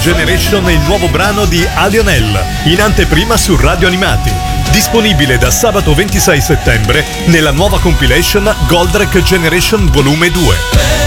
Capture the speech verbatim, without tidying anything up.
Generation è il nuovo brano di Alionel, in anteprima su Radio Animati. Disponibile da sabato ventisei settembre nella nuova compilation Goldrake Generation Volume due.